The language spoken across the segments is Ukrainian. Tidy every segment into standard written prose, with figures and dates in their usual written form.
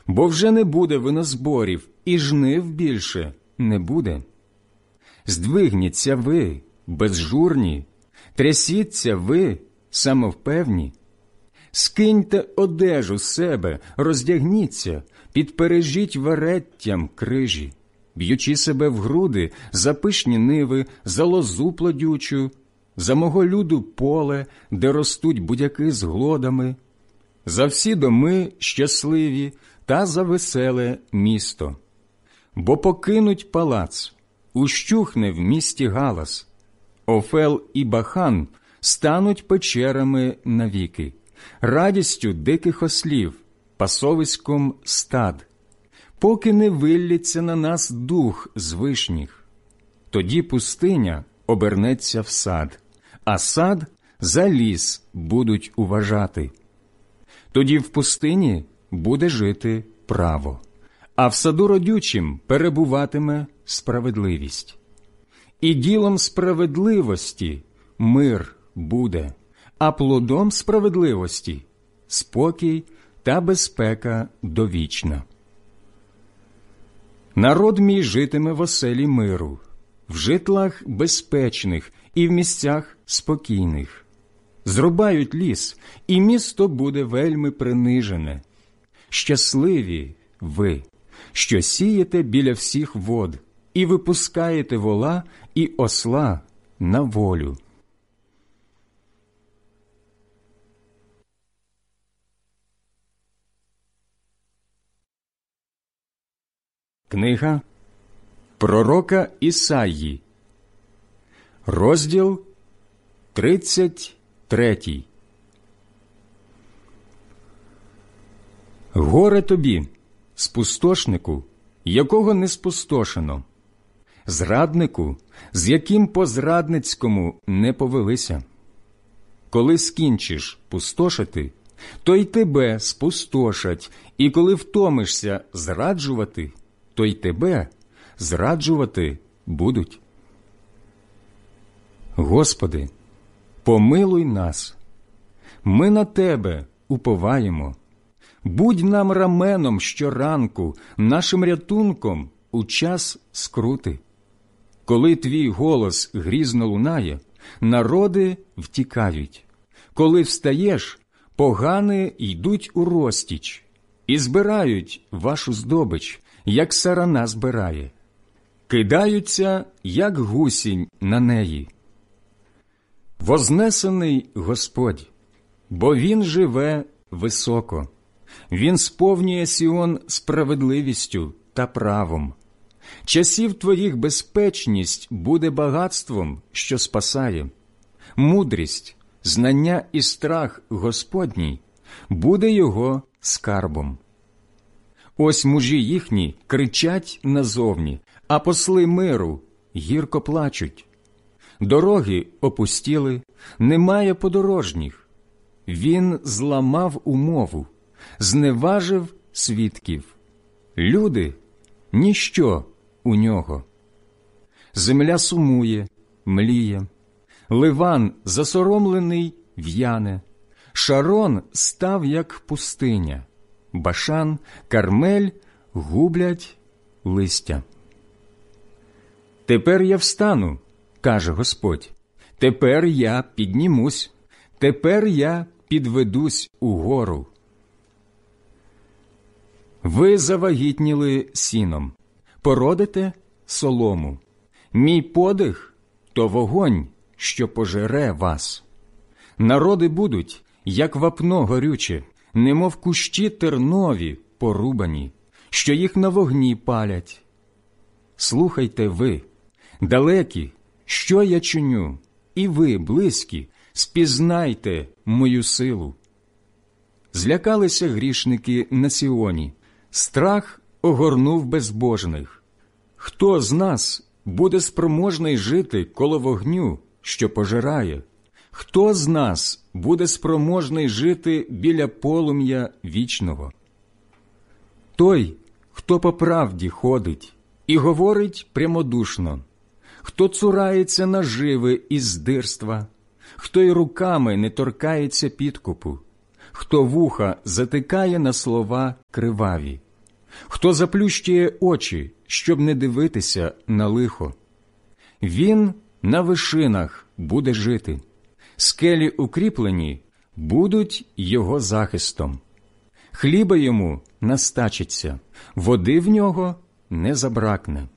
Бо вже не буде винозборів, і жнив більше не буде. Здвигніться ви, безжурні, трясіться ви, самовпевні. Скиньте одежу з себе, роздягніться, підпережіть вереттям крижі, б'ючи себе в груди за пишні ниви, за лозу плодючу, за мого люду поле, де ростуть будяки з глодами, за всі доми щасливі та за веселе місто. Бо покинуть палац, ущухне в місті галас, Офел і Бахан стануть печерами навіки, радістю диких ослів, пасовиськом стад, поки не виллється на нас дух з вишніх. Тоді пустиня обернеться в сад, а сад за ліс будуть уважати. Тоді в пустині буде жити право, а в саду родючим перебуватиме справедливість. І ділом справедливості мир буде, а плодом справедливості – спокій та безпека довічна. Народ мій житиме в оселі миру, в житлах безпечних і в місцях спокійних. Зрубають ліс, і місто буде вельми принижене. Щасливі ви, що сієте біля всіх вод, і випускаєте вола і осла на волю. Книга пророка Ісаї, розділ 33. Горе тобі, спустошнику, якого не спустошено, зраднику, з яким по-зрадницькому не повелися. Коли скінчиш пустошити, то й тебе спустошать, і коли втомишся зраджувати, то й тебе зраджувати будуть. Господи, помилуй нас. Ми на Тебе уповаємо. Будь нам раменом щоранку, нашим рятунком у час скрути. Коли Твій голос грізно лунає, народи втікають. Коли встаєш, погани йдуть у розтіч і збирають вашу здобич, як сарана збирає. Кидаються, як гусінь на неї. Вознесений Господь, бо Він живе високо. Він сповнює Сіон справедливістю та правом. Часів твоїх безпечність буде багатством, що спасає. Мудрість, знання і страх Господній буде його скарбом. Ось мужі їхні кричать назовні, а посли миру гірко плачуть. Дороги опустіли, немає подорожніх. Він зламав умову, зневажив свідків. Люди – ніщо у нього. Земля сумує, мліє. Ливан засоромлений в'яне. Шарон став, як пустиня. Башан, Кармель гублять листя. Тепер я встану, каже Господь. Тепер я піднімусь. Тепер я підведусь угору. Ви завагітніли сіном, породите солому. Мій подих – то вогонь, що пожере вас. Народи будуть, як вапно горюче, немов кущі тернові порубані, що їх на вогні палять. Слухайте ви, далекі, що я чиню, і ви, близькі, спізнайте мою силу. Злякалися грішники на Сіоні, страх огорнув безбожних. Хто з нас буде спроможний жити коло вогню, що пожирає? Хто з нас буде спроможний жити біля полум'я вічного? Той, хто по правді ходить і говорить прямодушно, хто цурається наживи і здирства, хто й руками не торкається підкупу, хто вуха затикає на слова криваві, хто заплющує очі, щоб не дивитися на лихо. Він на вишинах буде жити, скелі укріплені будуть його захистом. Хліба йому настачиться, води в нього не забракне.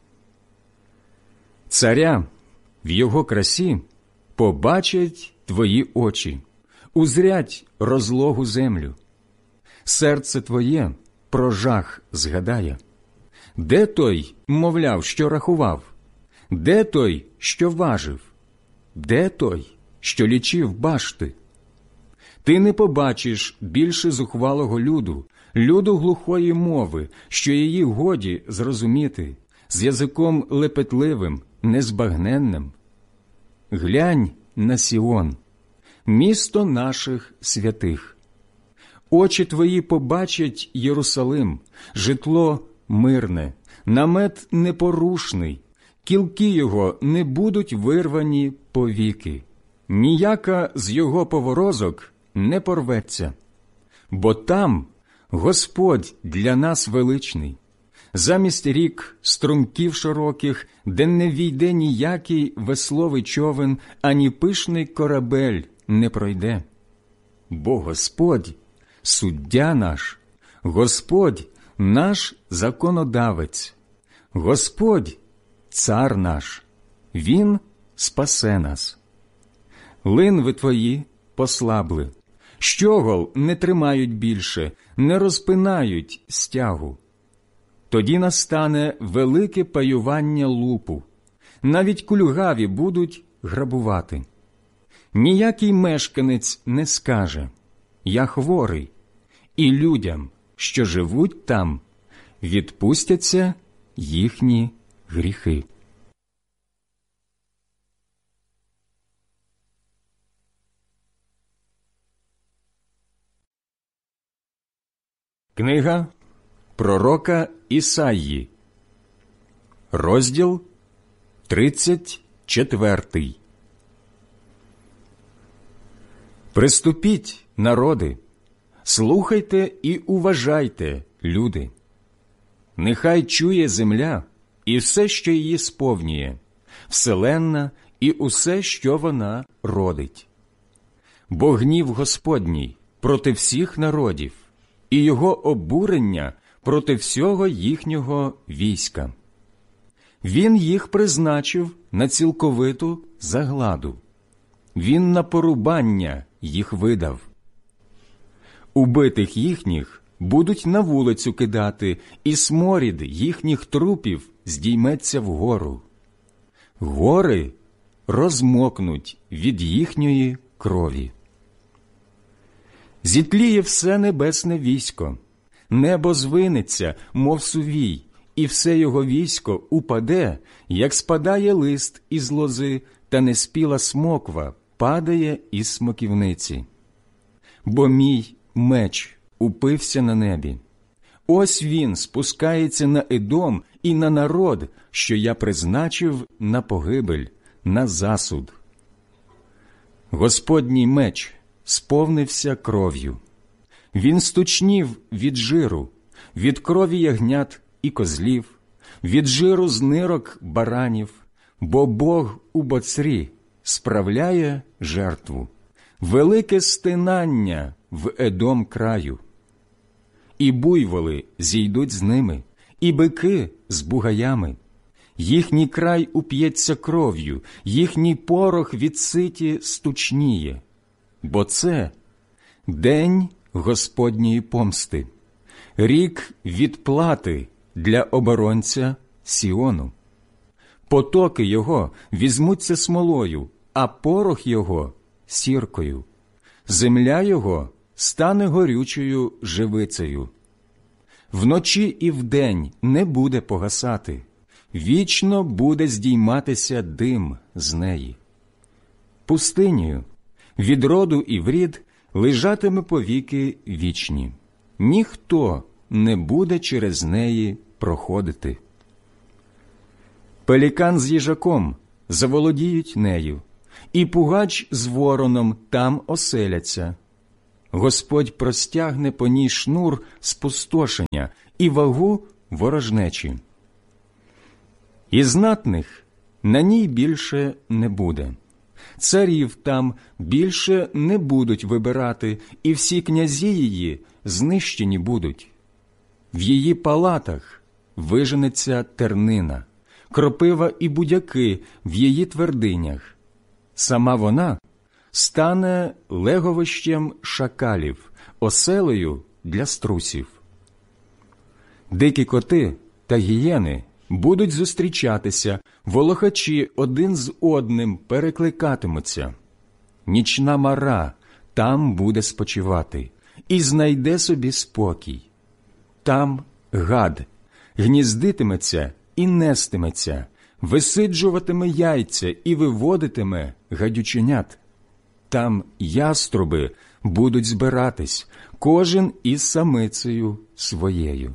Царя в його красі побачать твої очі, узрять розлогу землю. Серце твоє про жах згадає. Де той, мовляв, що рахував? Де той, що важив? Де той, що лічив башти? Ти не побачиш більше зухвалого люду, люду глухої мови, що її годі зрозуміти, з язиком лепетливим, незбагненним. Глянь на Сіон, місто наших святих. Очі твої побачать Єрусалим, житло мирне, намет непорушний, кілки його не будуть вирвані повіки, ніяка з його поворозок не порветься. Бо там Господь для нас величний, замість рік струмків широких, де не війде ніякий весловий човен, ані пишний корабель не пройде. Бо Господь – суддя наш, Господь – наш законодавець, Господь – цар наш, Він спасе нас. Линви твої послабли, щогол не тримають більше, не розпинають стягу. Тоді настане велике паювання лупу, навіть кульгаві будуть грабувати. Ніякий мешканець не скаже: «Я хворий», і людям, що живуть там, відпустяться їхні гріхи. Книга пророка Ісаї, розділ 34. Приступіть, народи, слухайте і уважайте, люди. Нехай чує земля і все, що її сповнює, вселенна і усе, що вона родить. Бо гнів Господній проти всіх народів, і його обурення проти всього їхнього війська. Він їх призначив на цілковиту загладу. Він на порубання їх видав. Убитих їхніх будуть на вулицю кидати, і сморід їхніх трупів здійметься вгору. Гори розмокнуть від їхньої крові. Зітліє все небесне військо, небо звинеться, мов сувій, і все його військо упаде, як спадає лист із лози, та неспіла смоква падає із смоківниці. Бо мій меч упився на небі. Ось він спускається на Едом і на народ, що я призначив на погибель, на засуд. Господній меч сповнився кров'ю. Він стучнів від жиру, від крові ягнят і козлів, від жиру з нирок баранів, бо Бог у Боцрі справляє жертву, велике стинання в Едом краю. І буйволи зійдуть з ними, і бики з бугаями. Їхній край уп'ється кров'ю, їхній порох від ситі стучніє. Бо це день Господньої помсти, рік відплати для оборонця Сіону. Потоки його візьмуться смолою, а порох його – сіркою. Земля його стане горючою живицею. Вночі і вдень не буде погасати, вічно буде здійматися дим з неї. Пустинею від роду і в рід лежатиме повіки вічні. Ніхто не буде через неї проходити. Пелікан з їжаком заволодіють нею, і пугач з вороном там оселяться. Господь простягне по ній шнур спустошення і вагу ворожнечі. І знатних на ній більше не буде. Царів там більше не будуть вибирати, і всі князі її знищені будуть. В її палатах виженеться тернина, кропива і будяки в її твердинях. Сама вона стане леговищем шакалів, оселею для струсів. Дикі коти та гієни будуть зустрічатися, волохачі один з одним перекликатимуться. Нічна мара там буде спочивати і знайде собі спокій. Там гад гніздитиметься і нестиметься, висиджуватиме яйця і виводитиме гадюченят. Там яструби будуть збиратись, кожен із самицею своєю.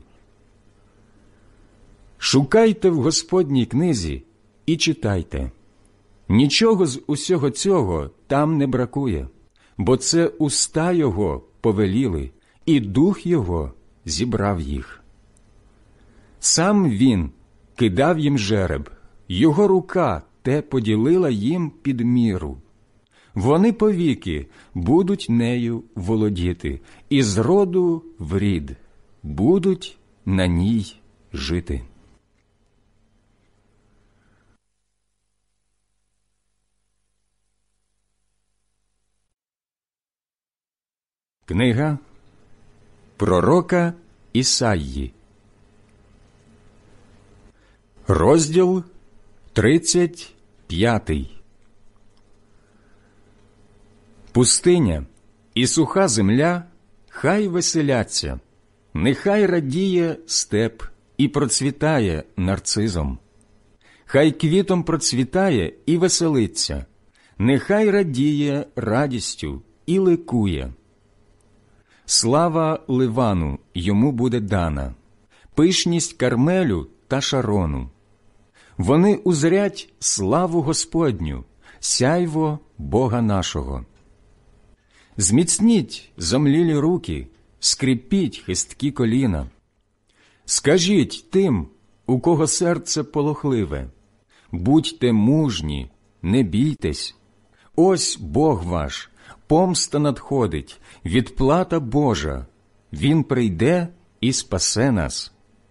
Шукайте в Господній книзі і читайте. Нічого з усього цього там не бракує, бо це уста Його повеліли, і Дух Його зібрав їх. Сам Він кидав їм жереб, Його рука те поділила їм під міру. Вони повіки будуть нею володіти, і з роду в рід будуть на ній жити. Книга пророка Ісаї, розділ 35. Пустиня і суха земля хай веселяться, нехай радіє степ і процвітає нарцизом. Хай квітом процвітає і веселиться, нехай радіє радістю і ликує. Слава Ливану йому буде дана, пишність Кармелю та Шарону. Вони узрять славу Господню, сяйво Бога нашого. Зміцніть зомлілі руки, скріпіть хисткі коліна. Скажіть тим, у кого серце полохливе, будьте мужні, не бійтесь. Ось Бог ваш, помста надходить, відплата Божа, Він прийде і спасе нас.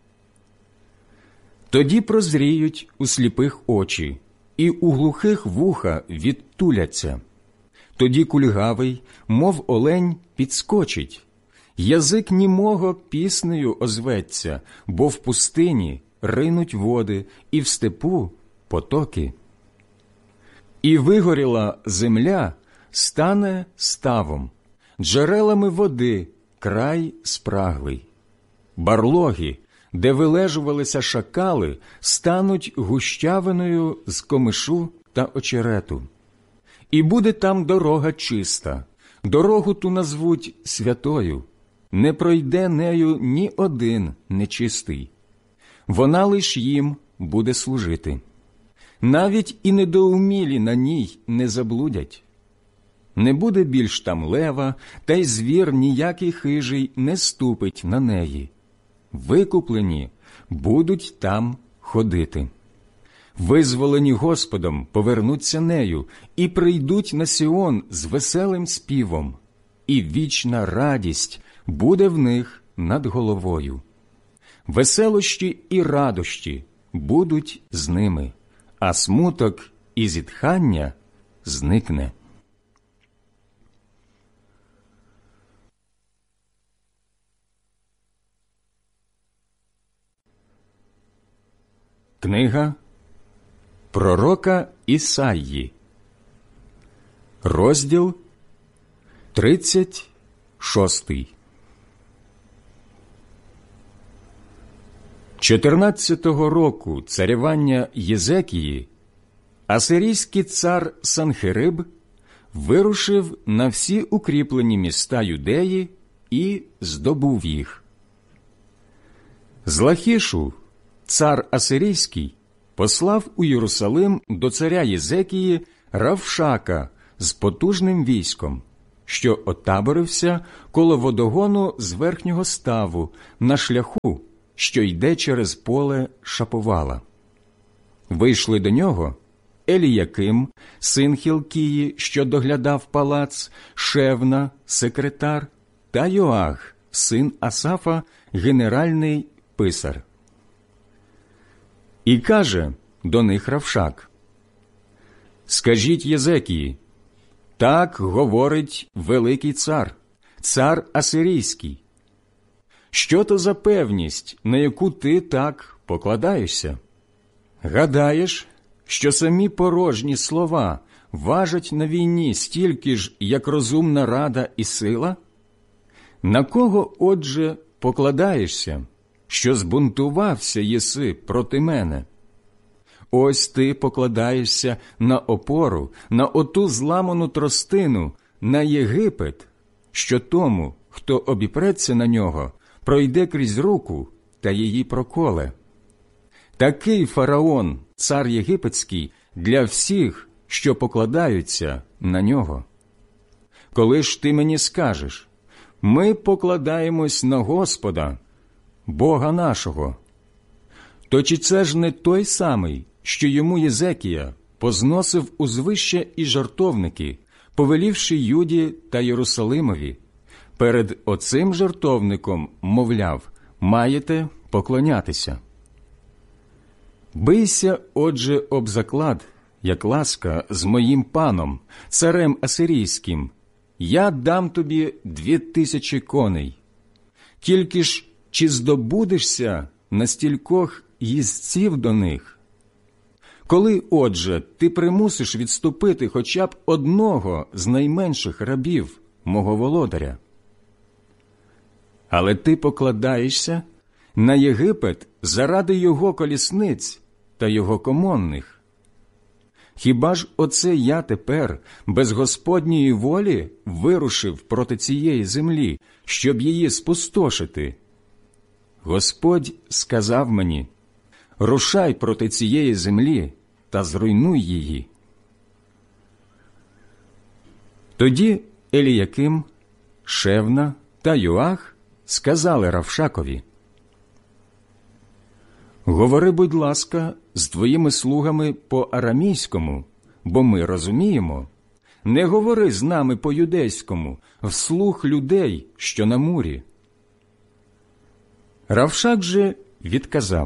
Тоді прозріють у сліпих очі, і у глухих вуха відтуляться. Тоді кульгавий, мов олень, підскочить, язик німого піснею озветься, бо в пустині ринуть води, і в степу потоки. І вигоріла земля стане ставом, джерелами води край спраглий. Барлоги, де вилежувалися шакали, стануть гущавиною з комишу та очерету. І буде там дорога чиста, дорогу ту назвуть святою, не пройде нею ні один нечистий. Вона лиш їм буде служити. Навіть і недоумілі на ній не заблудять. Не буде більш там лева, та й звір ніякий хижий не ступить на неї. Викуплені будуть там ходити. Визволені Господом повернуться нею і прийдуть на Сіон з веселим співом, і вічна радість буде в них над головою. Веселощі і радощі будуть з ними, а смуток і зітхання зникне. Книга пророка Ісаї, розділ 36. 14-го року царювання Єзекії асирійський цар Санхериб вирушив на всі укріплені міста Юдеї і здобув їх. З Лахішу цар асирійський послав у Єрусалим до царя Єзекії Равшака з потужним військом, що отаборився коло водогону з верхнього ставу на шляху, що йде через поле Шаповала. Вийшли до нього Еліяким, син Хілкії, що доглядав палац, Шевна, секретар, та Йоах, син Асафа, генеральний писар. І каже до них Равшак: «Скажіть Єзекії, так говорить великий цар, цар Асирійський. Що то за певність, на яку ти так покладаєшся? Гадаєш, що самі порожні слова важать на війні стільки ж, як розумна рада і сила? На кого, отже, покладаєшся, що збунтувався єси проти мене? Ось ти покладаєшся на опору, на оту зламану тростину, на Єгипет, що тому, хто обіпреться на нього, пройде крізь руку та її проколе. Такий фараон, цар єгипетський, для всіх, що покладаються на нього. Коли ж ти мені скажеш: ми покладаємось на Господа, Бога нашого, то чи це ж не той самий, що йому Єзекія позносив узвище і жертовники, повелівши Юді та Єрусалимові, перед оцим жертовником, мовляв, маєте поклонятися? Бийся, отже, об заклад, як ласка, з моїм паном, царем Асирійським, я дам тобі 2000 коней. Тільки ж чи здобудешся на стількох їздців до них? Коли, отже, ти примусиш відступити хоча б одного з найменших рабів мого володаря? Але ти покладаєшся на Єгипет заради його колісниць та його комонних. Хіба ж оце я тепер без Господньої волі вирушив проти цієї землі, щоб її спустошити? Господь сказав мені: рушай проти цієї землі та зруйнуй її. Тоді Еліяким, Шевна та Йоах сказали Равшакові: говори, будь ласка, з твоїми слугами по-арамійському, бо ми розуміємо. Не говори з нами по-юдейському, вслух людей, що на мурі. Равшак же відказав: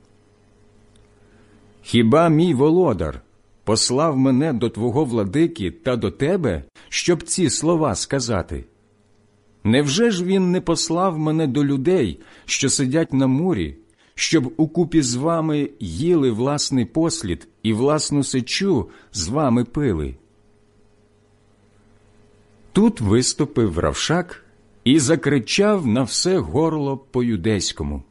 хіба мій володар послав мене до твого владики та до тебе, щоб ці слова сказати? Невже ж він не послав мене до людей, що сидять на мурі, щоб укупі з вами їли власний послід і власну сечу з вами пили? Тут виступив Равшак і закричав на все горло по-юдейському: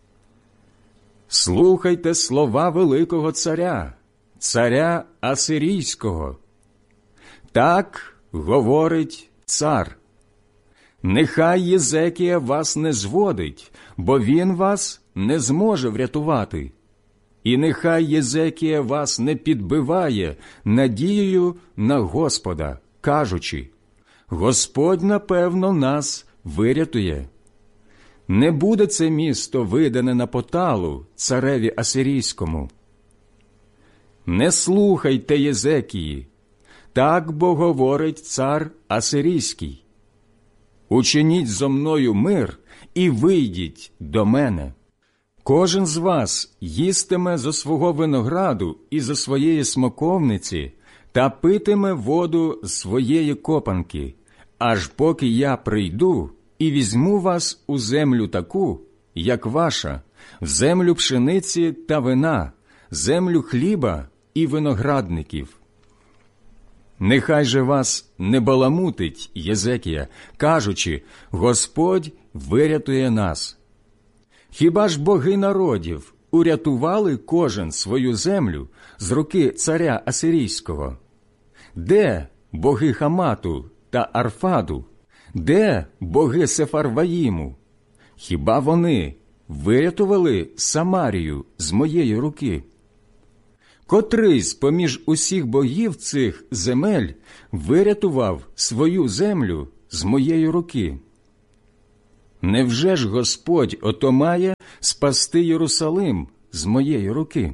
слухайте слова великого царя, царя Асирійського. Так говорить цар: нехай Єзекія вас не зводить, бо він вас не зможе врятувати. І нехай Єзекія вас не підбиває надією на Господа, кажучи: Господь, напевно, нас вирятує. Не буде це місто видане на поталу цареві Асирійському. Не слухайте Єзекії, так бо говорить цар Асирійський. Учиніть зо мною мир і вийдіть до мене. Кожен з вас їстиме зо свого винограду і зо своєї смоковниці та питиме воду з своєї копанки, аж поки я прийду і візьму вас у землю таку, як ваша, в землю пшениці та вина, землю хліба і виноградників. Нехай же вас не баламутить Єзекія, кажучи: Господь вирятує нас. Хіба ж боги народів урятували кожен свою землю з руки царя Асирійського? Де боги Хамату та Арфаду? Де боги Сефарваїму? Хіба вони вирятували Самарію з моєї руки? Котрий з-поміж усіх богів цих земель вирятував свою землю з моєї руки? Невже ж Господь ото має спасти Єрусалим з моєї руки?»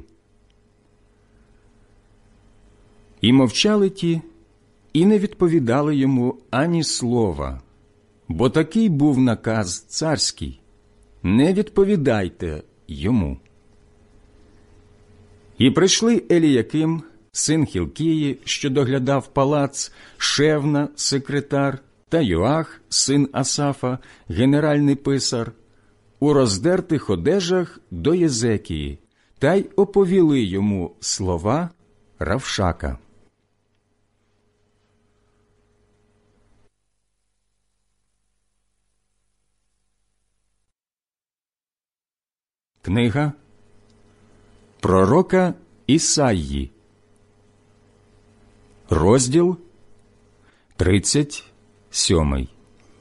І мовчали ті, і не відповідали йому ані слова, бо такий був наказ царський: не відповідайте йому. І прийшли Еліяким, син Хілкії, що доглядав палац, Шевна, секретар, та Йоах, син Асафа, генеральний писар, у роздертих одежах до Єзекії, та й оповіли йому слова Равшака. Книга пророка Ісаї, розділ 37.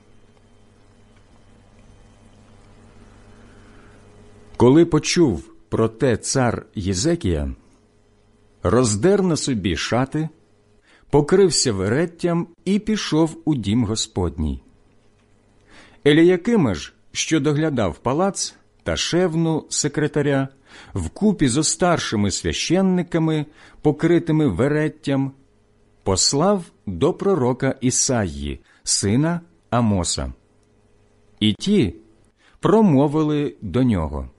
Коли почув про те цар Єзекія, роздер на собі шати, покрився вереттям і пішов у дім Господній. Еліякима ж, що доглядав палац, та Шевну, секретаря, вкупі зо старшими священниками, покритими вереттям, послав до пророка Ісаї, сина Амоса. І ті промовили до нього: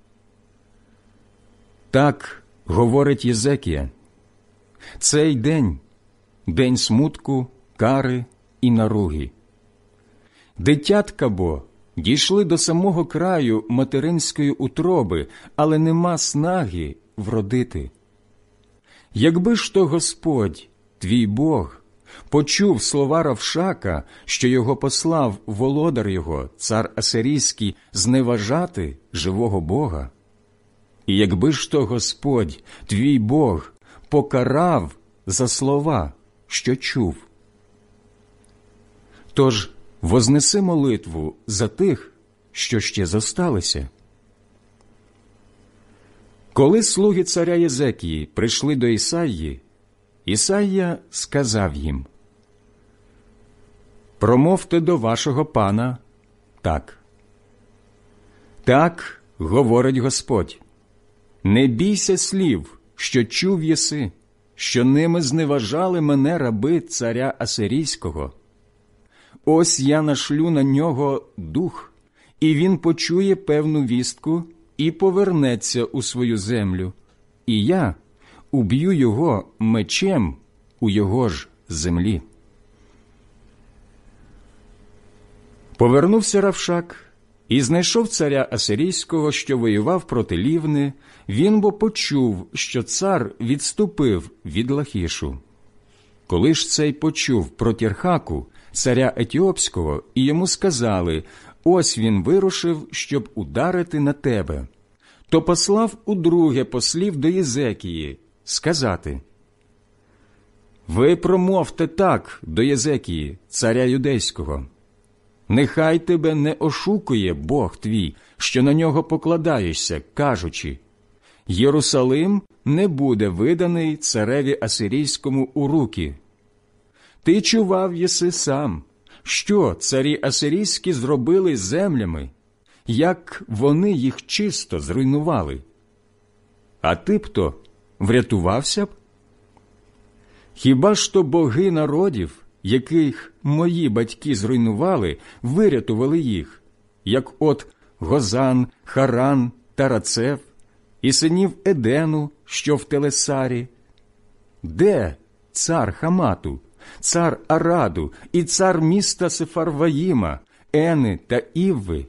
«Так говорить Єзекія, цей день – день смутку, кари і наруги. Дитятка бо дійшли до самого краю материнської утроби, але нема снаги вродити. Якби ж то Господь, твій Бог, почув слова Равшака, що його послав володар його, цар Асирійський, зневажати живого Бога, і якби ж то Господь, твій Бог, покарав за слова, що чув. Тож вознеси молитву за тих, що ще зосталися». Коли слуги царя Єзекії прийшли до Ісаї, Ісая сказав їм: «Промовте до вашого пана так. Так говорить Господь: не бійся слів, що чув єси, що ними зневажали мене раби царя Асирійського. Ось я нашлю на нього дух, і він почує певну вістку і повернеться у свою землю, і я уб'ю його мечем у його ж землі». Повернувся Равшак і знайшов царя Асирійського, що воював проти Лівни. Він бо почув, що цар відступив від Лахішу. Коли ж цей почув про Тірхаку, царя Етіопського, і йому сказали: «Ось він вирушив, щоб ударити на тебе», то послав удруге послів до Єзекії сказати: «Ви промовте так до Єзекії, царя Юдейського: нехай тебе не ошукує Бог твій, що на нього покладаєшся, кажучи: Єрусалим не буде виданий цареві Асирійському у руки. Ти чував єси сам, що царі асирійські зробили з землями, як вони їх чисто зруйнували. А ти б то врятувався б? Хіба ж то боги народів, яких мої батьки зруйнували, вирятували їх, як от Гозан, Харан та Рацев, і синів Едену, що в Телесарі? Де цар Хамату, цар Араду і цар міста Сефарваїма, Ени та Івви?»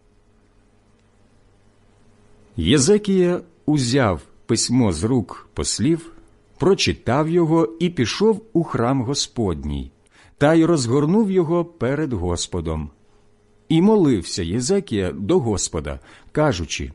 Єзекія узяв письмо з рук послів, прочитав його і пішов у храм Господній, та й розгорнув його перед Господом. І молився Єзекія до Господа, кажучи: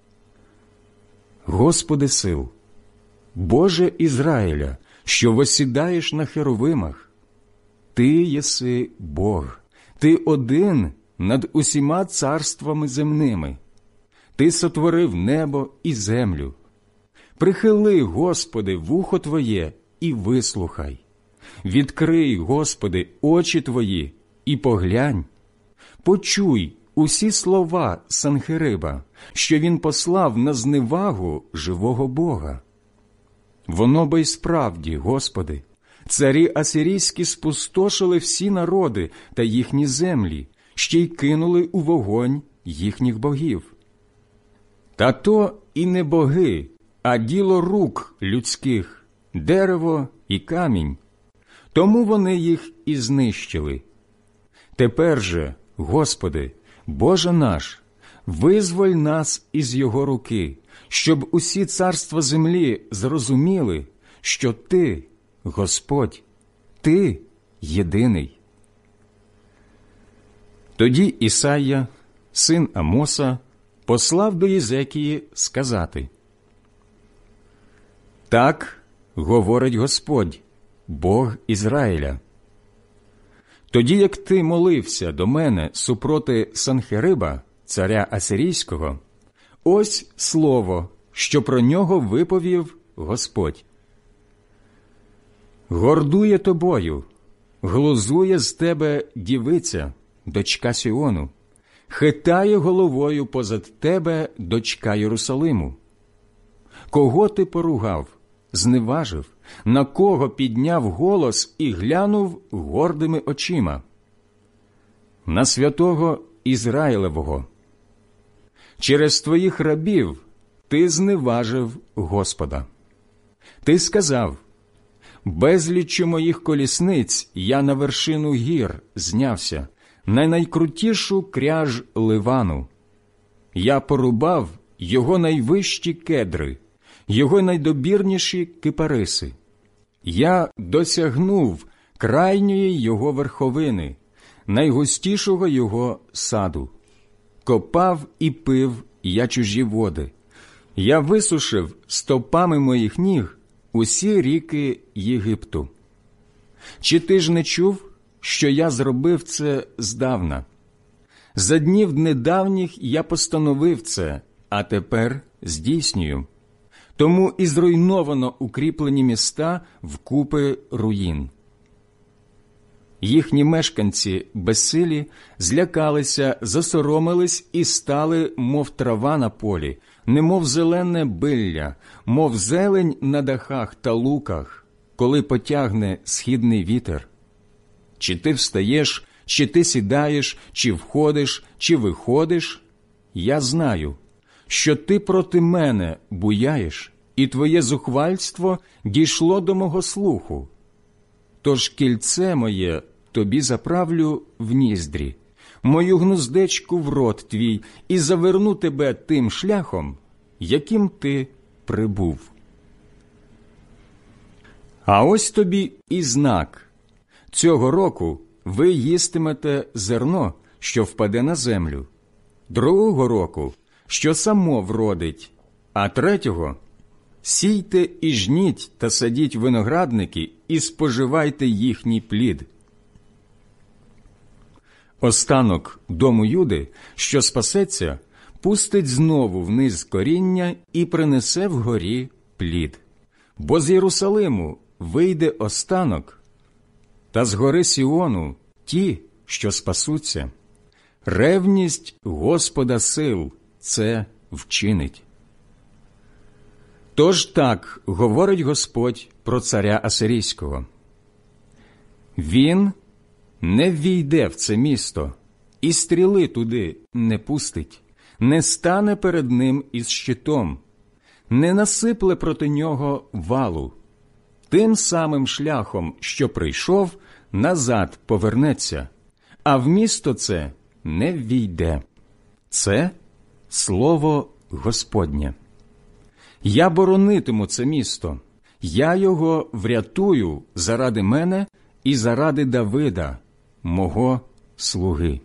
«Господи сил, Боже Ізраїля, що восідаєш на херовимах, Ти єси Бог, Ти один над усіма царствами земними. Ти сотворив небо і землю. Прихили, Господи, вухо Твоє і вислухай. Відкрий, Господи, очі Твої і поглянь. Почуй, усі слова Санхериба, що він послав на зневагу живого Бога. Воно бо й справді, Господи, царі асирійські спустошили всі народи та їхні землі, ще й кинули у вогонь їхніх богів. Та то і не боги, а діло рук людських, дерево і камінь. Тому вони їх і знищили. Тепер же, Господи, Боже наш, визволь нас із його руки, щоб усі царства землі зрозуміли, що Ти, Господь, Ти єдиний. Тоді Ісайя, син Амоса, послав до Єзекії сказати: «Так говорить Господь, Бог Ізраїля. Тоді, як ти молився до мене супроти Санхериба, царя Асирійського, ось слово, що про нього виповів Господь. Гордує тобою, глузує з тебе дівиця, дочка Сіону, хитає головою позад тебе дочка Єрусалиму. Кого ти поругав, зневажив, на кого підняв голос і глянув гордими очима? На святого Ізраїлевого. Через твоїх рабів ти зневажив Господа. Ти сказав: безліччю моїх колісниць я на вершину гір знявся, на найкрутішу кряж Ливану. Я порубав його найвищі кедри, його найдобірніші кипариси. Я досягнув крайньої його верховини, найгустішого його саду. Копав і пив я чужі води. Я висушив стопами моїх ніг усі ріки Єгипту. Чи ти ж не чув, що я зробив це здавна? За днів недавніх я постановив це, а тепер здійснюю. Тому і зруйновано укріплені міста вкупи руїн. Їхні мешканці безсилі злякалися, засоромились і стали, мов трава на полі, немов зелене билля, мов зелень на дахах та луках, коли потягне східний вітер. Чи ти встаєш, чи ти сідаєш, чи входиш, чи виходиш, я знаю, що ти проти мене буяєш, і твоє зухвальство дійшло до мого слуху. Тож кільце моє тобі заправлю в ніздрі, мою гнуздечку в рот твій, і заверну тебе тим шляхом, яким ти прибув. А ось тобі і знак. Цього року ви їстимете зерно, що впаде на землю, другого року, що само вродить, а третього – сійте і жніть та садіть виноградники і споживайте їхній плід. Останок дому Юди, що спасеться, пустить знову вниз коріння і принесе вгорі плід. Бо з Єрусалиму вийде останок, та з гори Сіону ті, що спасуться. Ревність Господа сил це вчинить. Тож так говорить Господь про царя Асирійського. Він не ввійде в це місто, і стріли туди не пустить, не стане перед ним із щитом, не насипле проти нього валу. Тим самим шляхом, що прийшов, назад повернеться, а в місто це не ввійде. Це слово Господнє. Я боронитиму це місто, я його врятую заради мене і заради Давида, мого слуги.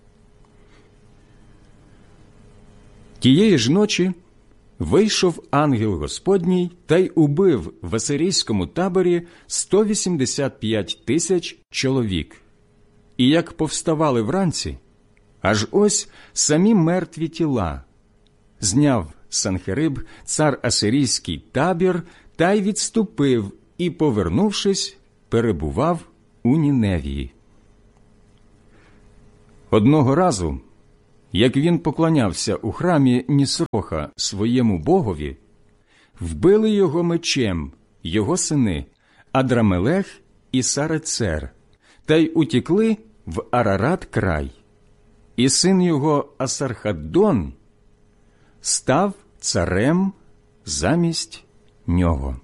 Тієї ж ночі вийшов ангел Господній та й убив в асирійському таборі 185 тисяч чоловік. І як повставали вранці, аж ось самі мертві тіла. Зняв Санхериб, цар асирійський, табір та й відступив і, повернувшись, перебував у Ніневії. Одного разу як він поклонявся у храмі Нісроха своєму богові, вбили його мечем його сини Адрамелех і Сарецер, та й утікли в Арарат край. І син його Асархаддон став царем замість нього.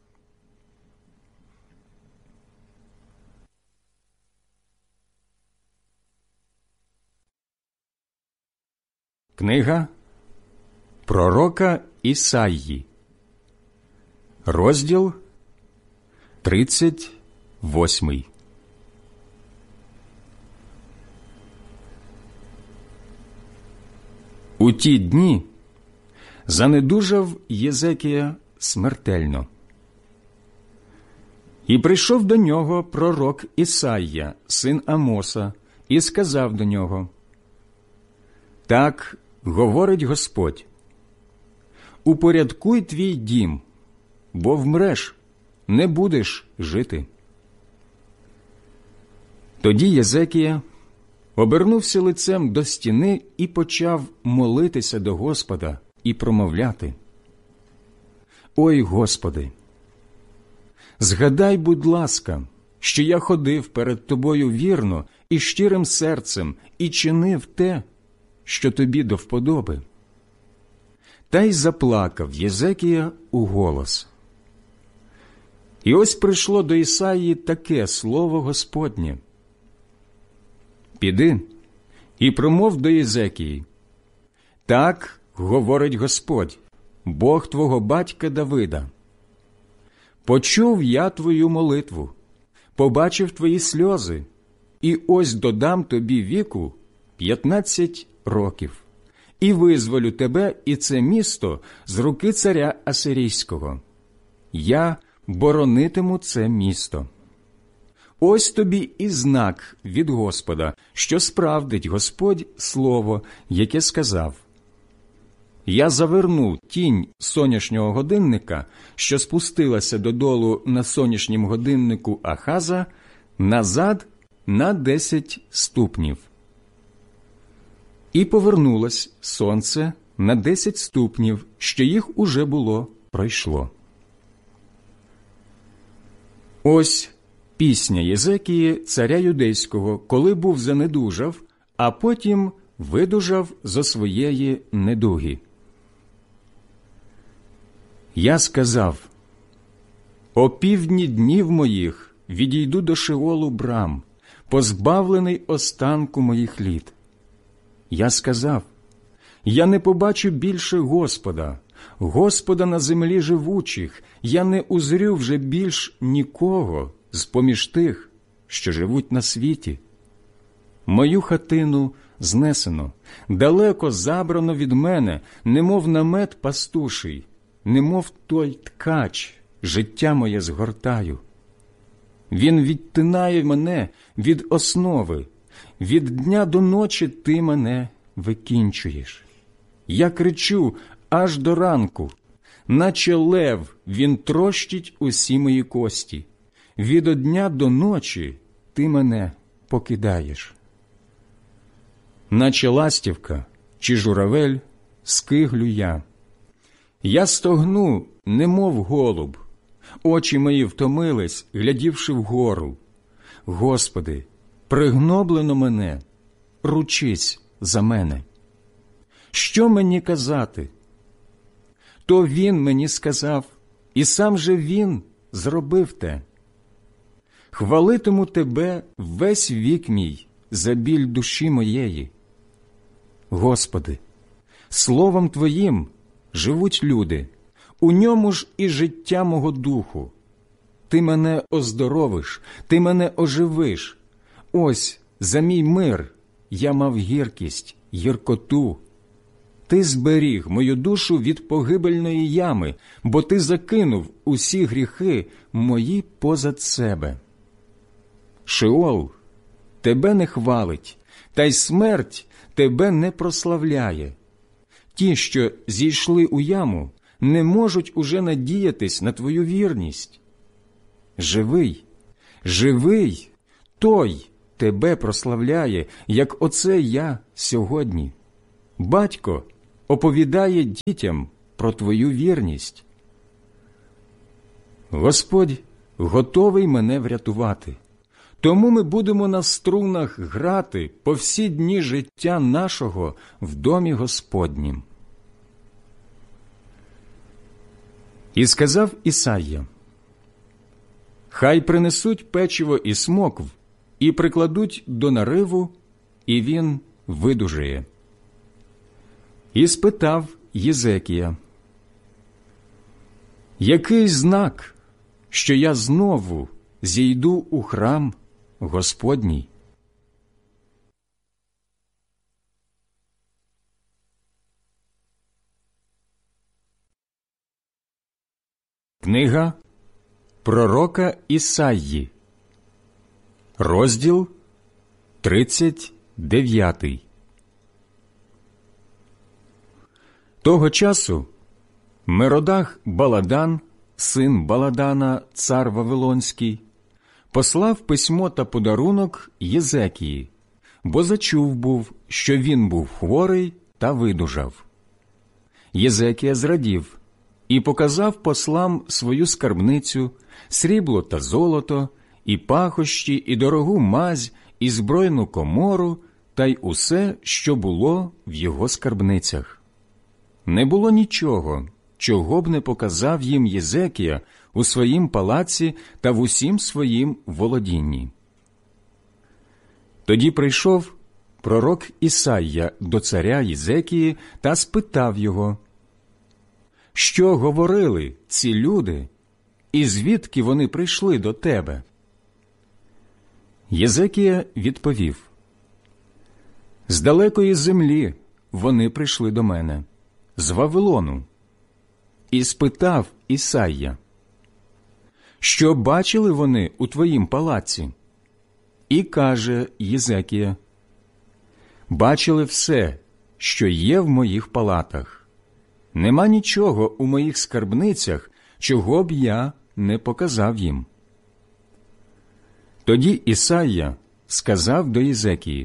Книга пророка Ісаї, розділ 38. У ті дні занедужав Єзекія смертельно. І прийшов до нього пророк Ісайя, син Амоса, і сказав до нього: «Так говорить Господь, упорядкуй твій дім, бо вмреш, не будеш жити». Тоді Єзекія обернувся лицем до стіни і почав молитися до Господа і промовляти: «Ой, Господи, згадай, будь ласка, що я ходив перед Тобою вірно і щирим серцем і чинив те, що Тобі до вподоби». Та й заплакав Єзекія у голос. І ось прийшло до Ісаї таке слово Господнє: «Піди і промов до Єзекії: так говорить Господь, Бог твого батька Давида. Почув я твою молитву, побачив твої сльози, і ось додам тобі віку 15 років, і визволю тебе і це місто з руки царя Асирійського. Я боронитиму це місто. Ось тобі і знак від Господа, що справдить Господь слово, яке сказав: я заверну тінь сонячного годинника, що спустилася додолу на сонячнім годиннику Ахаза, назад на 10 ступнів. І повернулось сонце на 10 ступнів, що їх уже було пройшло». Ось пісня Єзекії, царя юдейського, коли був занедужав, а потім видужав зо своєї недуги. Я сказав: «О півдні днів моїх відійду до Шеолу брам, позбавлений останку моїх літ. Я сказав: я не побачу більше Господа, Господа на землі живучих, я не узрю вже більш нікого з-поміж тих, що живуть на світі. Мою хатину знесено, далеко забрано від мене, немов намет пастуший, немов той ткач, життя моє згортаю. Він відтинає мене від основи, від дня до ночі ти мене викінчуєш. Я кричу аж до ранку, наче лев він трощить усі мої кості. Від дня до ночі ти мене покидаєш. Наче ластівка чи журавель скиглю я. Я стогну, немов голуб, очі мої втомились, глядівши вгору. Господи, пригноблено мене, ручись за мене. Що мені казати? То він мені сказав, і сам же він зробив те. Хвалитиму тебе весь вік мій за біль душі моєї. Господи, словом Твоїм живуть люди, у ньому ж і життя мого духу. Ти мене оздоровиш, ти мене оживиш. Ось за мій мир я мав гіркість, гіркоту. Ти зберіг мою душу від погибельної ями, бо ти закинув усі гріхи мої позад себе. Шеол тебе не хвалить, та й смерть тебе не прославляє. Ті, що зійшли у яму, не можуть уже надіятись на твою вірність. Живий, живий, той тебе прославляє, як оце я сьогодні. батько оповідає дітям про твою вірність. Господь готовий мене врятувати, тому ми будемо на струнах грати по всі дні життя нашого в домі Господнім. І сказав Ісайя: хай принесуть печиво і смокв, і прикладуть до нариву, і він видужає. І спитав Єзекія: який знак, що я знову зійду у храм Господній? Книга пророка Ісайї, розділ 39. Того часу Меродах Баладан, син Баладана, цар Вавилонський, послав письмо та подарунок Єзекії, бо зачув був, що він був хворий та видужав. Єзекія зрадів і показав послам свою скарбницю, срібло та золото, і пахощі, і дорогу мазь, і збройну комору, та й усе, що було в його скарбницях. Не було нічого, чого б не показав їм Єзекія у своїм палаці та в усім своїм володінні. Тоді прийшов пророк Ісайя до царя Єзекії та спитав його: що говорили ці люди, і звідки вони прийшли до тебе? Єзекія відповів: з далекої землі вони прийшли до мене, з Вавилону. І спитав Ісайя: що бачили вони у твоїм палаці? І каже Єзекія: бачили все, що є в моїх палатах. Нема нічого у моїх скарбницях, чого б я не показав їм. Тоді Ісайя сказав до Єзекії: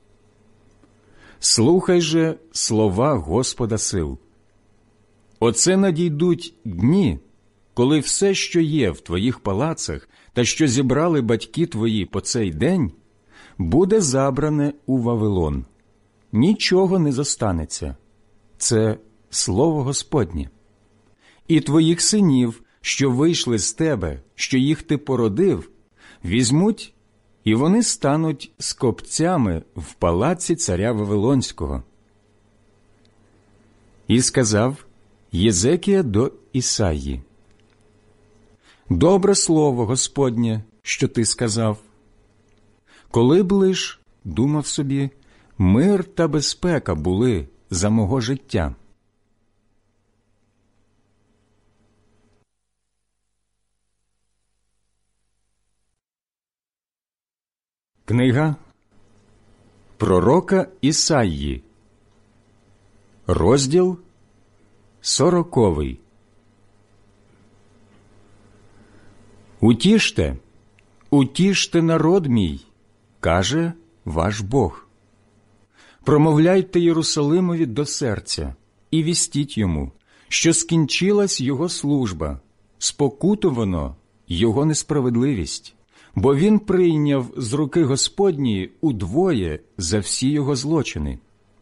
слухай же слова Господа сил. Оце надійдуть дні, коли все, що є в твоїх палацах та що зібрали батьки твої по цей день, буде забране у Вавилон. Нічого не зостанеться. Це слово Господнє. І твоїх синів, що вийшли з тебе, що їх ти породив, візьмуть, і вони стануть скопцями в палаці царя Вавилонського. І сказав Єзекія до Ісаї: добре слово Господнє, що ти сказав. Коли б лиш, думав собі, мир та безпека були за мого життя. Книга пророка Ісайї, розділ 40. Утіште, утіште народ мій, каже ваш Бог. Промовляйте Єрусалимові до серця і вістіть йому, що скінчилась його служба, спокутовано його несправедливість, бо він прийняв з руки Господньої удвоє за всі його злочини.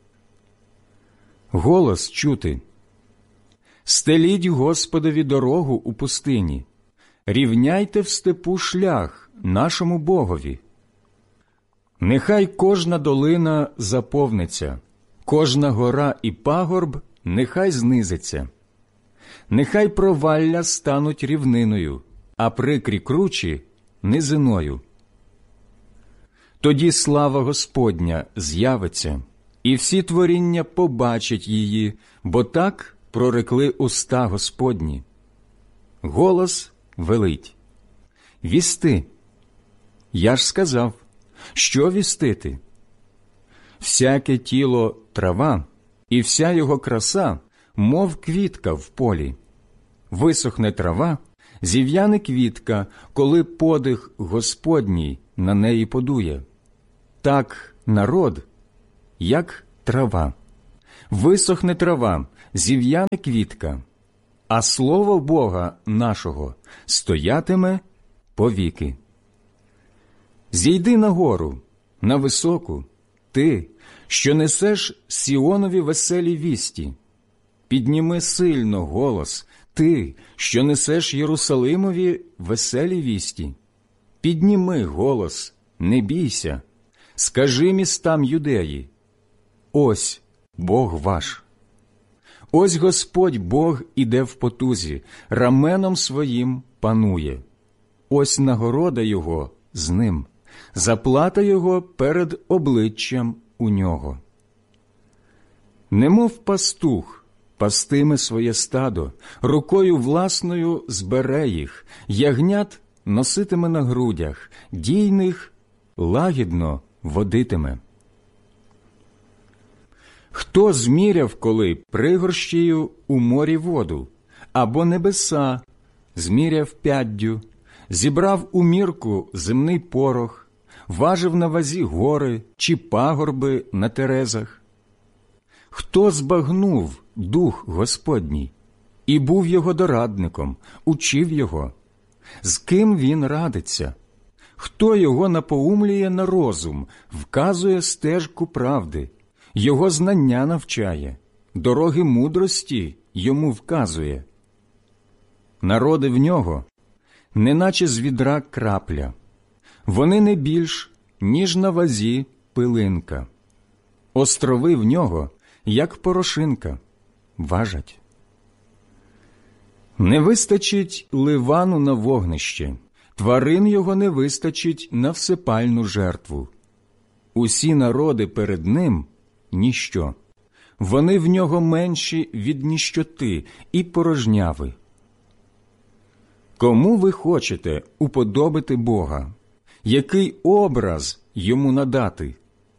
Голос чути: стеліть Господові дорогу у пустині, рівняйте в степу шлях нашому Богові. Нехай кожна долина заповниться, кожна гора і пагорб нехай знизиться. Нехай провалля стануть рівниною, а прикрі кручі – низиною. Тоді слава Господня з'явиться, і всі творіння побачать її, бо так прорекли уста Господні. Голос велить: вісти. Я ж сказав, що вістити? Всяке тіло – трава, і вся його краса, мов квітка в полі. Висохне трава, зів'яне квітка, коли подих Господній на неї подує. Так народ, як трава, Висохне трава, зів'яне квітка, а слово Бога нашого стоятиме повіки. Зійди на гору, на високу, ти, що несеш Сіонові веселі вісті. Підніми сильно голос, ти, що несеш Єрусалимові веселі вісті. Підніми голос, не бійся, скажи містам Юдеї: ось Бог ваш. Ось Господь Бог іде в потузі, раменом своїм панує. Ось нагорода Його з ним, заплата Його перед обличчям у нього. Немов пастух пастиме своє стадо, рукою власною збере їх, ягнят носитиме на грудях, дійних лагідно водитиме. Хто зміряв коли пригорщею у морі воду, або небеса зміряв п'яддю, зібрав у мірку земний порох, важив на вазі гори чи пагорби на терезах? Хто збагнув дух Господній і був його дорадником, учив його? З ким він радиться? Хто його напоумлює на розум, вказує стежку правди, його знання навчає, дороги мудрості йому вказує? Народи в нього, неначе з відра крапля, вони не більш, ніж на вазі пилинка. Острови в нього, як порошинка, важать. Не вистачить ливану на вогнище, тварин його не вистачить на всепальну жертву. Усі народи перед ним – ніщо, вони в нього менші від ніщоти і порожняви. Кому ви хочете уподобити Бога? Який образ йому надати?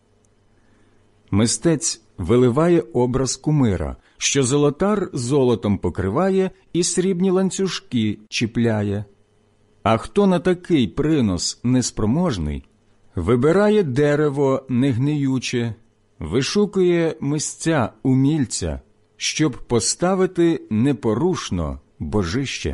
Мистець виливає образ кумира, що золотар золотом покриває і срібні ланцюжки чіпляє. А хто на такий принос неспроможний, вибирає дерево негниюче, вишукує мисця умільця, щоб поставити непорушно божище.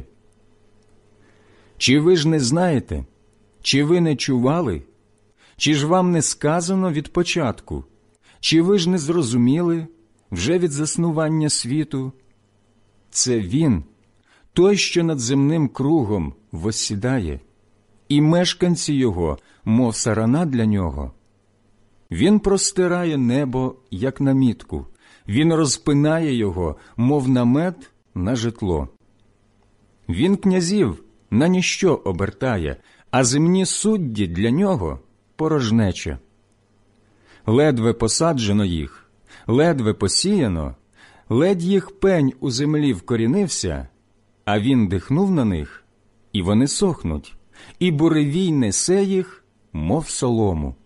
Чи ви ж не знаєте? Чи ви не чували? Чи ж вам не сказано від початку? Чи ви ж не зрозуміли вже від заснування світу? Це Він, той, що над земним кругом воссідає, і мешканці його, мов сарана для нього. Він простирає небо, як намітку, він розпинає його, мов намет на житло. Він князів на ніщо обертає, а земні судді для нього порожнеча. Ледве посаджено їх, ледве посіяно, ледь їх пень у землі вкорінився, а він дихнув на них, і вони сохнуть, і буревій несе їх, мов солому.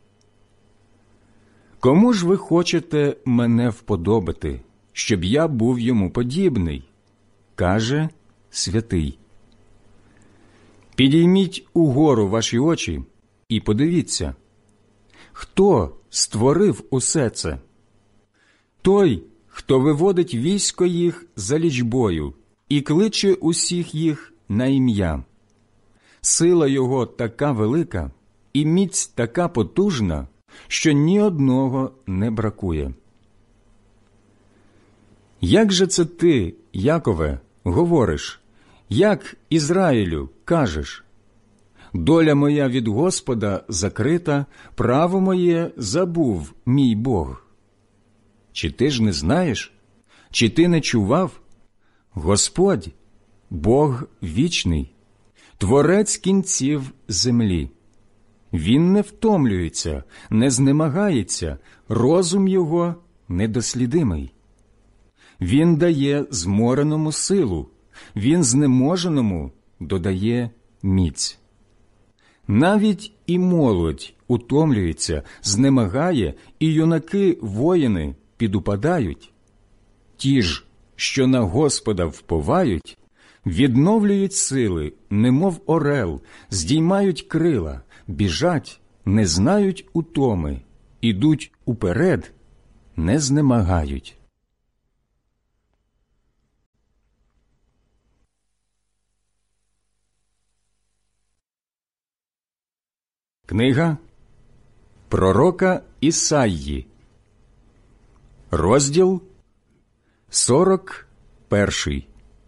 Кому ж ви хочете мене вподобати, щоб я був йому подібний? Каже святий. Підійміть угору ваші очі і подивіться, хто створив усе це? Той, хто виводить військо їх за лічбою і кличе усіх їх на ім'я. Сила його така велика і міць така потужна, що ні одного не бракує. Як же це ти, Якове, говориш, як Ізраїлю кажеш? Доля моя від Господа закрита, право моє забув мій Бог. Чи ти ж не знаєш? Чи ти не чував? Господь, Бог вічний, Творець кінців землі. Він не втомлюється, не знемагається, розум його недослідимий. Він дає змореному силу, він знеможеному додає міць. Навіть і молодь утомлюється, знемагає, і юнаки-воїни підупадають. Ті ж, що на Господа вповають, відновлюють сили, немов орел, здіймають крила, біжать, не знають утоми, ідуть уперед, не знемагають. Книга пророка Ісаї, розділ 41.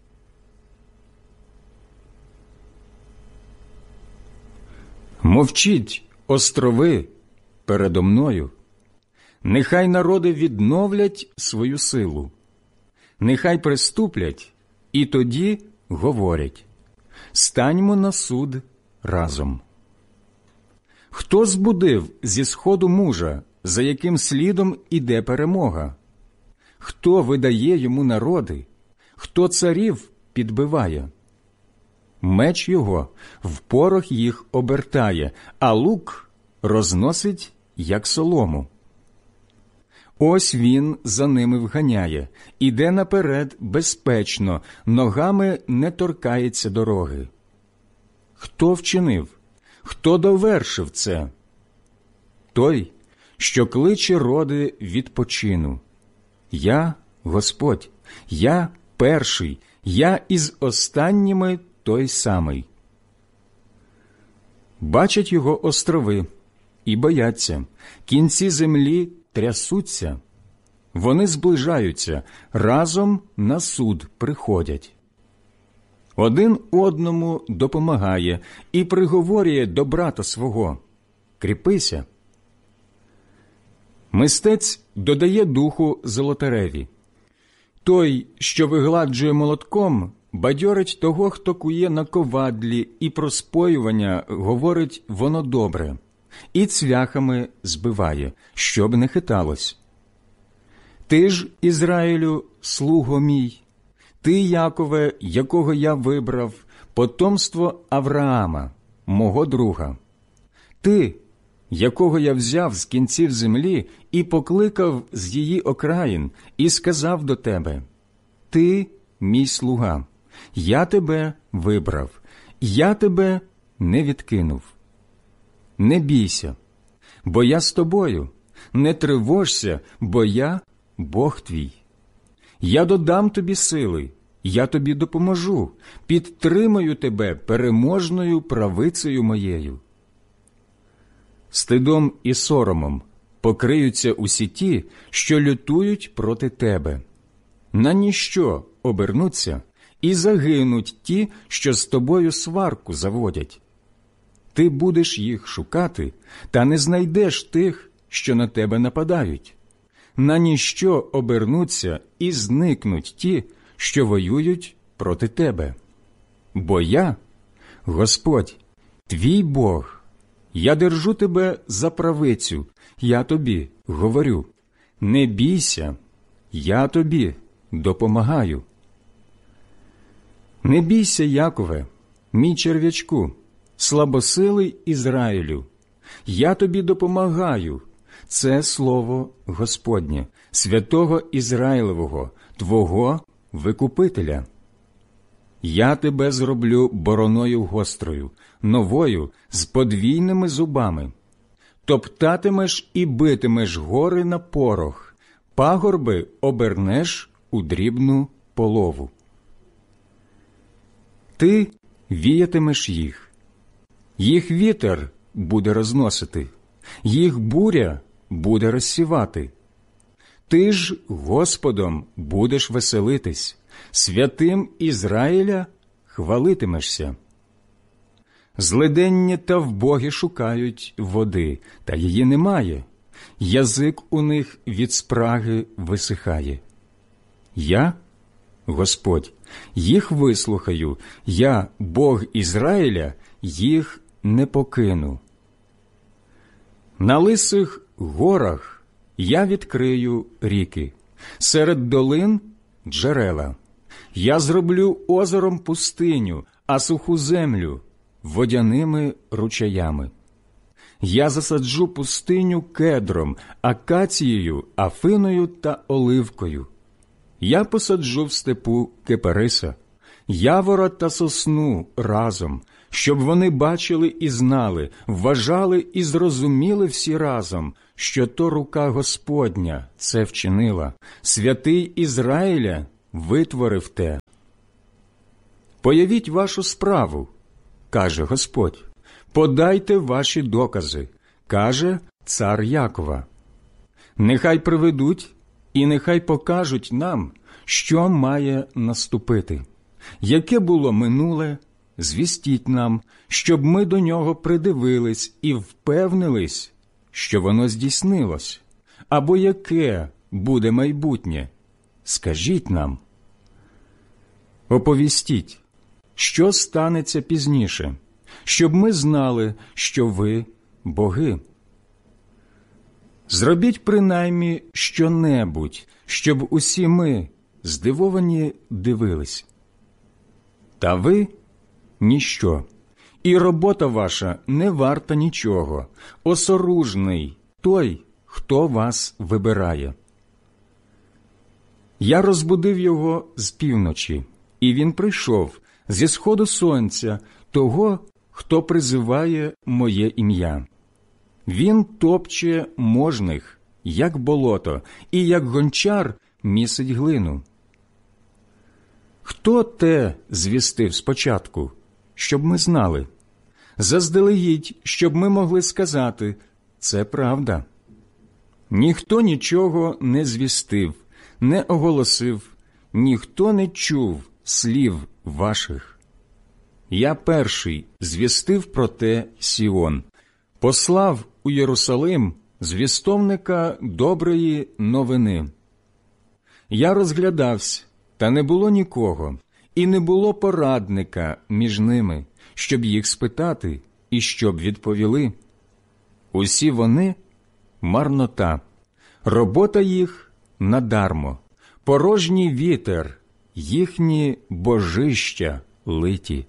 Мовчіть, острови, передо мною, нехай народи відновлять свою силу, нехай приступлять, і тоді говорять: станьмо на суд разом. Хто збудив зі сходу мужа, за яким слідом іде перемога? Хто видає йому народи? Хто царів підбиває? Меч його в порох їх обертає, а лук розносить, як солому. Ось він за ними вганяє, іде наперед безпечно, ногами не торкається дороги. Хто вчинив? Хто довершив це? Той, що кличе роди відпочину. Я, Господь, я перший, я із останніми той самий. Бачать його острови і бояться, кінці землі трясуться. Вони зближаються, разом на суд приходять. Один одному допомагає і приговорює до брата свого: кріпися. Мистець додає духу золотареві. Той, що вигладжує молотком, бадьорить того, хто кує на ковадлі, і про споювання говорить воно добре, і цвяхами збиває, щоб не хиталось. Ти ж, Ізраїлю, слуго мій, ти, Якове, якого я вибрав, потомство Авраама, мого друга. Ти, якого я взяв з кінців землі і покликав з її окраїн, і сказав до тебе: ти, мій слуга, я тебе вибрав, я тебе не відкинув. Не бійся, бо я з тобою, не тривожся, бо я Бог твій. Я додам тобі сили, я тобі допоможу, підтримаю тебе переможною правицею моєю. Стидом і соромом покриються усі ті, що лютують проти тебе. На ніщо обернуться і загинуть ті, що з тобою сварку заводять. Ти будеш їх шукати, та не знайдеш тих, що на тебе нападають. На ніщо обернуться і зникнуть ті, що воюють проти тебе. Бо я, Господь, твій Бог, я держу тебе за правицю, я тобі говорю: не бійся, я тобі допомагаю. Не бійся, Якове, мій черв'ячку, слабосилий Ізраїлю, я тобі допомагаю. Це слово Господнє, святого Ізраїлевого, твого Викупителя. Я тебе зроблю бороною гострою, новою, з подвійними зубами. Топтатимеш і битимеш гори на порох, пагорби обернеш у дрібну полову. Ти віятимеш їх вітер буде розносити, їх буря буде розсівати. Ти ж Господом будеш веселитись, святим Ізраїля хвалитимешся. Злиденні та вбогі шукають води, та її немає. Язик у них від спраги висихає. Я, Господь, їх вислухаю, я, Бог Ізраїля, їх не покину. На лисих горах я відкрию ріки, серед долин – джерела. Я зроблю озером пустиню, а суху землю – водяними ручаями. Я засаджу пустиню кедром, акацією, афиною та оливкою. Я посаджу в степу кипариса, явора та сосну разом, щоб вони бачили і знали, вважали і зрозуміли всі разом, що то рука Господня це вчинила, святий Ізраїля витворив те. Появіть вашу справу, каже Господь, Подайте ваші докази, каже цар Якова. Нехай приведуть і нехай покажуть нам, що має наступити. Яке було минуле, звістіть нам, щоб ми до нього придивились і впевнились, що воно здійснилось. Або яке буде майбутнє, скажіть нам. Оповістіть, що станеться пізніше, щоб ми знали, що ви – боги. Зробіть принаймні що-небудь, щоб усі ми, здивовані, дивились. Та ви – ніщо, і робота ваша не варта нічого, осоружний той, хто вас вибирає. Я розбудив його з півночі, і він прийшов зі сходу сонця, того, хто призиває моє ім'я. Він топче можних, як болото, і як гончар місить глину. Хто те звістив спочатку, щоб ми знали? Заздалегідь, щоб ми могли сказати – це правда. Ніхто нічого не звістив, не оголосив, ніхто не чув слів ваших. Я перший звістив про те Сіон, послав у Єрусалим звістовника доброї новини. Я розглядався, та не було нікого, і не було порадника між ними, щоб їх спитати і щоб відповіли. Усі вони – марнота, робота їх – надармо, порожній вітер, їхні божища литі.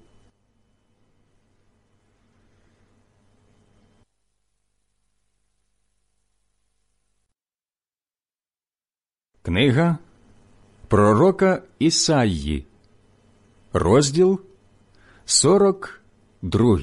Книга пророка Ісаї, розділ 42.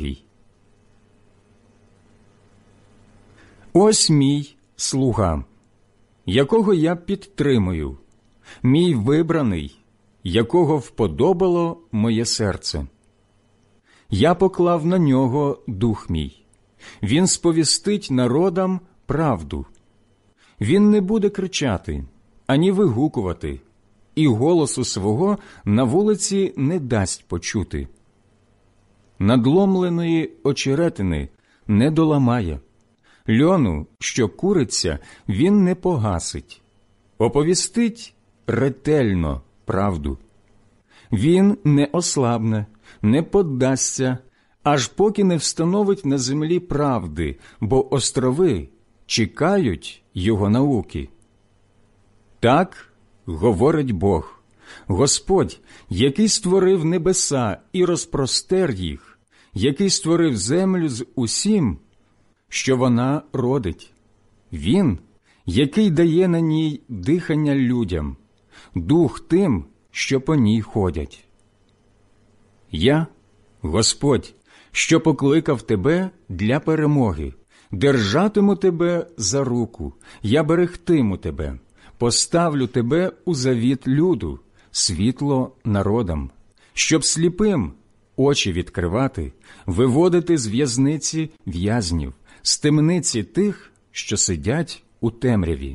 Ось мій слуга, якого я підтримую, мій вибраний, якого вподобало моє серце. Я поклав на нього дух мій. Він сповістить народам правду. Він не буде кричати, ані вигукувати, і голосу свого на вулиці не дасть почути. Надломленої очеретини не доламає, льону, що куриться, він не погасить, оповістить ретельно правду. Він не ослабне, не поддасться, аж поки не встановить на землі правди, бо острови чекають його науки. Так говорить Бог, Господь, який створив небеса і розпростер їх, який створив землю з усім, що вона родить. Він, який дає на ній дихання людям, дух тим, що по ній ходять. Я, Господь, що покликав тебе для перемоги, держатиму тебе за руку, я берегтиму тебе, поставлю тебе у завіт люду, світло народам, щоб сліпим очі відкривати, виводити з в'язниці в'язнів, з темниці тих, що сидять у темряві.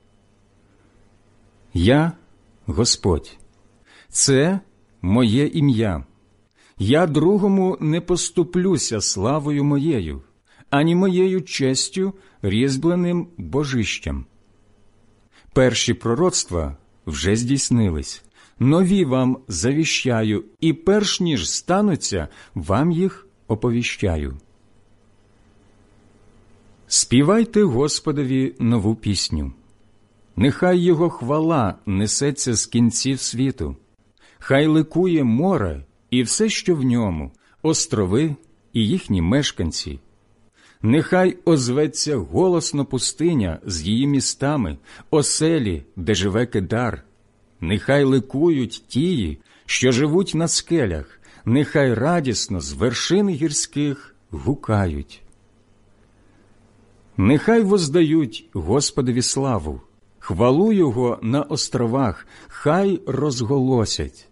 Я, Господь, це моє ім'я. Я другому не поступлюся славою моєю, ані моєю честю різьбленим божищем. Перші пророцтва вже здійснились, нові вам завіщаю, і перш ніж стануться, вам їх оповіщаю. Співайте Господові нову пісню. Нехай Його хвала несеться з кінців світу. Хай ликує море і все, що в ньому, острови і їхні мешканці. Нехай озветься голосно пустиня з її містами, оселі, де живе Кедар. Нехай ликують тії, що живуть на скелях, нехай радісно з вершин гірських гукають. Нехай воздають Господові славу, хвалу Його на островах, хай розголосять.